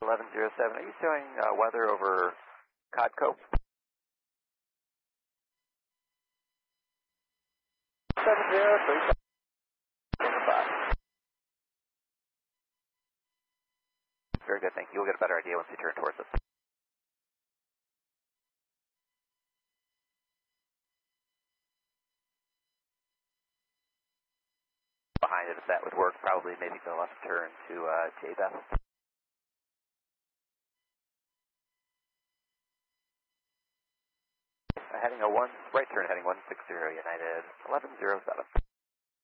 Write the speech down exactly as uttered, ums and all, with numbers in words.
eleven zero seven, are you showing uh, weather over Codco? seven zero three five. Very good, thank you. You'll get a better idea once you turn towards us. Behind it, if that would work, probably maybe the left turn to uh, J Beth. Heading a one, right turn heading one six zero United eleven zero seven.